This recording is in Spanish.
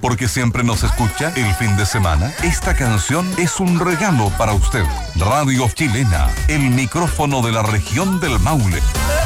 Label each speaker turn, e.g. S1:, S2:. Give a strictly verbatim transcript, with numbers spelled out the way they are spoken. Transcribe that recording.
S1: porque siempre nos escucha el fin de semana. Esta canción es un regalo para usted. Radio Chilena, el micrófono de la región del Maule.